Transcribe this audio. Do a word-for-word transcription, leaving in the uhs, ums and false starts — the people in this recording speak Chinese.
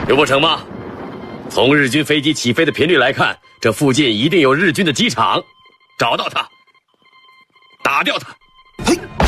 刘伯承吗？从日军飞机起飞的频率来看，这附近一定有日军的机场，找到他，打掉他。